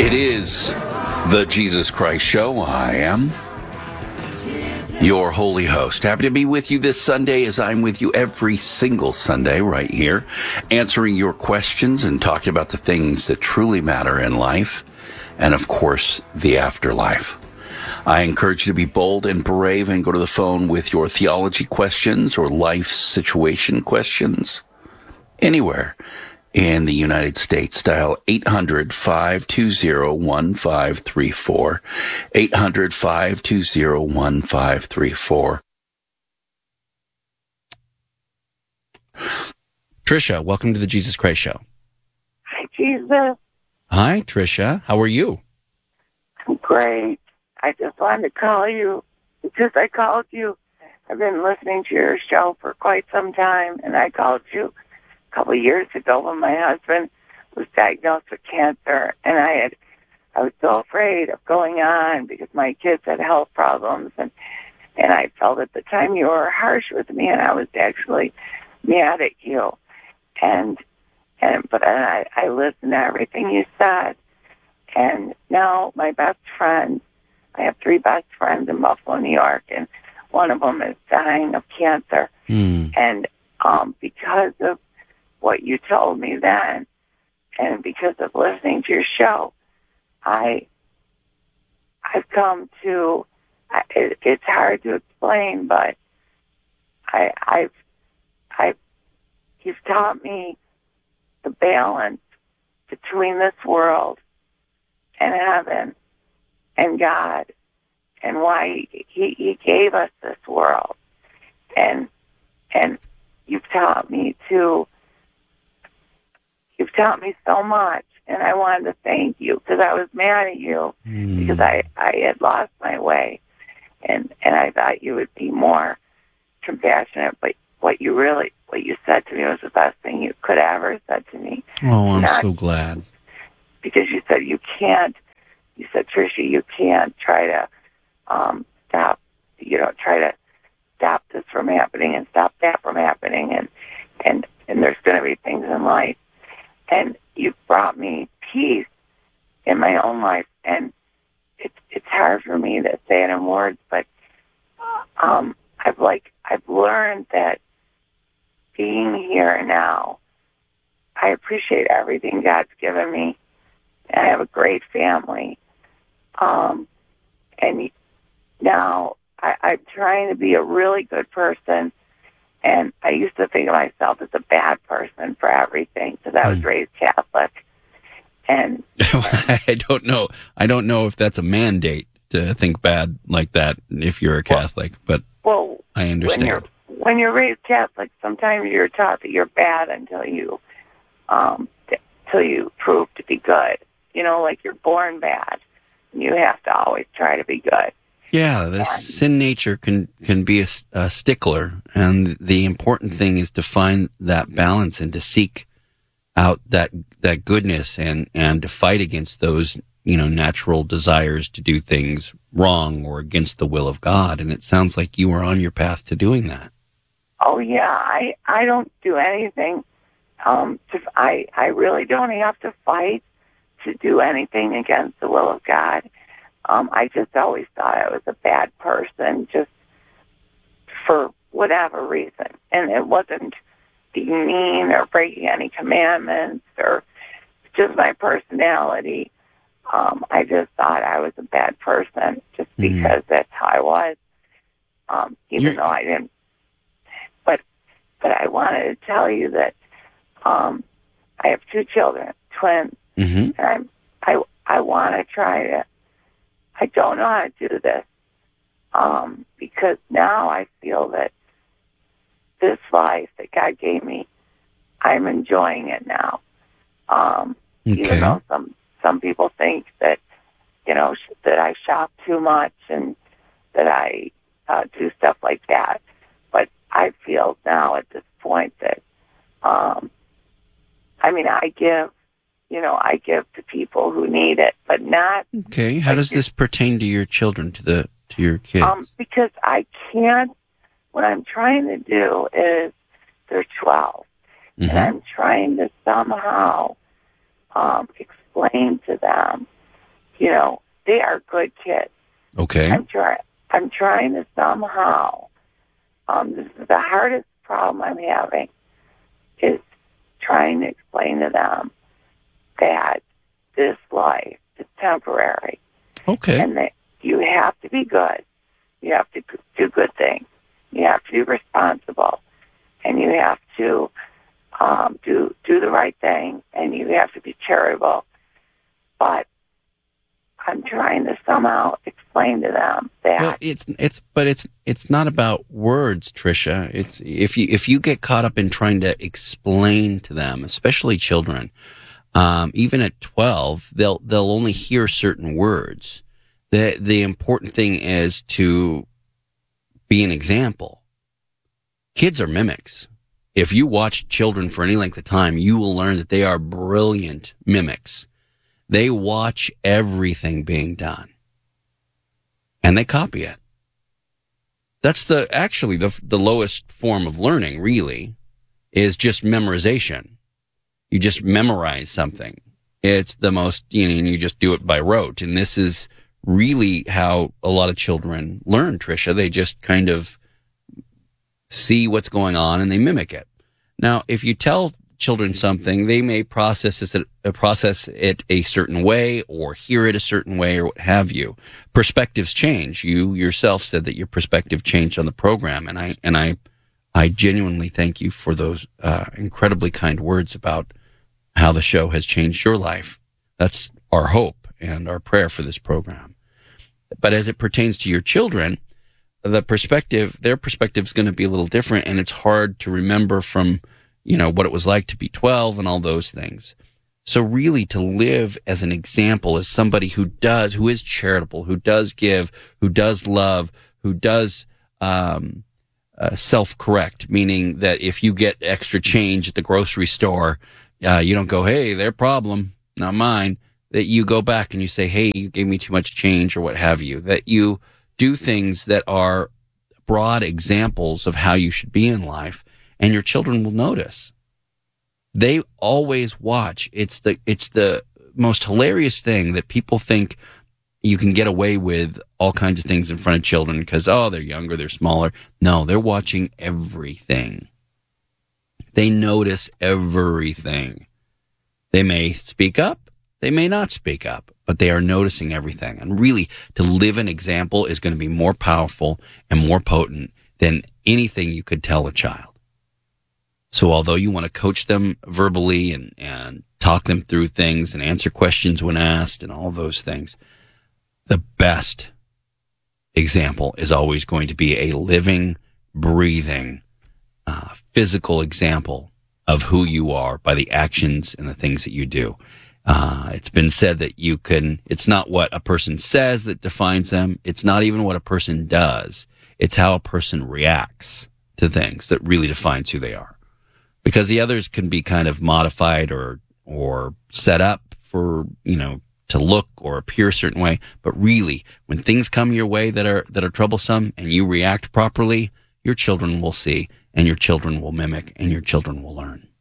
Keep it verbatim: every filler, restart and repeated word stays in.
It is the Jesus Christ Show. I am your holy host. Happy to be with you this Sunday, as I'm with you every single Sunday right here, answering your questions and talking about the things that truly matter in life, and of course, the afterlife. I encourage you to be bold and brave and go to the phone with your theology questions or life situation questions anywhere in the United States. Dial eight hundred, five two zero, one five three four, eight hundred, five two zero, one five three four. Tricia, welcome to the Jesus Christ Show. Hi, Jesus. Hi, Tricia. How are you? I'm great. I just wanted to call you because I called you. I've been listening to your show for quite some time, and I called you couple of years ago when my husband was diagnosed with cancer, and I had I was so afraid of going on because my kids had health problems, and and I felt at the time you were harsh with me, and I was actually mad at you, and and but I I listened to everything you said, and now my best friend, I have three best friends in Buffalo, New York, and one of them is dying of cancer, mm. and um because of what you told me then, and because of listening to your show, I, I've come to, it, it's hard to explain, but I, I've, I've, you've taught me the balance between this world and heaven and God, and why he, he gave us this world, and, and you've taught me to You've taught me so much, and I wanted to thank you because I was mad at you mm. because I, I had lost my way, and, and I thought you would be more compassionate, but what you really, what you said to me was the best thing you could ever said to me. Oh, I'm Not, so glad. Because you said you can't, you said, Tricia, you can't try to um, stop, you know, try to stop this from happening and stop that from happening, and, and, and there's going to be things in life. And you've brought me peace in my own life, and it's it's hard for me to say it in words, but um, I've like I've learned that being here now, I appreciate everything God's given me. I have a great family, um, and now I, I'm trying to be a really good person. And I used to think of myself as a bad person for everything because I was mm. raised Catholic. And, and I don't know. I don't know if that's a mandate to think bad like that if you're a Catholic, well, but well, I understand. When you're, when you're raised Catholic, sometimes you're taught that you're bad until you, um, until you prove to be good. You know, like you're born bad, and you have to always try to be good. Yeah, the sin nature can, can be a, a stickler, and the important thing is to find that balance and to seek out that that goodness and, and to fight against those, you know, natural desires to do things wrong or against the will of God. And it sounds like you are on your path to doing that. Oh yeah, I I don't do anything. Um, to, I I really don't have to fight to do anything against the will of God. Um, I just always thought I was a bad person, just for whatever reason. And it wasn't being mean or breaking any commandments or just my personality. Um, I just thought I was a bad person just because mm-hmm. that's how I was, um, even You're... though I didn't. But but I wanted to tell you that um, I have two children, twins, mm-hmm. and I'm, I, I want to try to. I don't know how to do this um, because now I feel that this life that God gave me, I'm enjoying it now. Um, okay. Even though some some people think that, you know, sh- that I shop too much and that I uh, do stuff like that. But I feel now at this point that, um, I mean, I give you know, I give to people who need it, but not. Okay. How like does this pertain to your children, to the to your kids? Um, because I can't. What I'm trying to do is they're twelve, mm-hmm. and I'm trying to somehow um, explain to them you know, they are good kids. Okay. I'm trying. I'm trying to somehow. Um, this is the hardest problem I'm having, is trying to explain to them that this life is temporary. Okay. And that you have to be good. You have to do good things. You have to be responsible, and you have to um, do do the right thing, and you have to be charitable. But I'm trying to somehow explain to them that well, it's it's but it's it's not about words, Tricia. It's if you if you get caught up in trying to explain to them, especially children, um, even at twelve, they'll they'll only hear certain words. The the important thing is to be an example. Kids are mimics. If you watch children for any length of time, you will learn that they are brilliant mimics. They watch everything being done, and they copy it. That's the actually the the lowest form of learning, really, is just memorization. You just memorize something. It's the most, you know, and you just do it by rote. And this is really how a lot of children learn, Tricia. They just kind of see what's going on and they mimic it. Now, if you tell children something, they may process it, uh, process it a certain way or hear it a certain way or what have you. Perspectives change. You yourself said that your perspective changed on the program, and I and I I genuinely thank you for those uh, incredibly kind words about how the show has changed your life. That's our hope and our prayer for this program. But as it pertains to your children, the perspective, their perspective is going to be a little different, and it's hard to remember from, you know, what it was like to be twelve and all those things. So really to live as an example, as somebody who does, who is charitable, who does give, who does love, who does um, uh, self-correct, meaning that if you get extra change at the grocery store, uh, you don't go, hey, their problem, not mine. That you go back and you say, hey, you gave me too much change or what have you. That you do things that are broad examples of how you should be in life, and your children will notice. They always watch. It's the it's the most hilarious thing that people think you can get away with all kinds of things in front of children because, oh, they're younger, they're smaller. No, they're watching everything. They notice everything. They may speak up. They may not speak up, but they are noticing everything. And really, to live an example is going to be more powerful and more potent than anything you could tell a child. So although you want to coach them verbally and, and talk them through things and answer questions when asked and all those things, the best example is always going to be a living, breathing, uh, physical example of who you are by the actions and the things that you do. Uh, it's been said that you can, it's not what a person says that defines them. It's not even what a person does. It's how a person reacts to things that really defines who they are. Because the others can be kind of modified or, or set up for, you know, to look or appear a certain way. But really, when things come your way that are, that are troublesome and you react properly, your children will see and your children will mimic and your children will learn.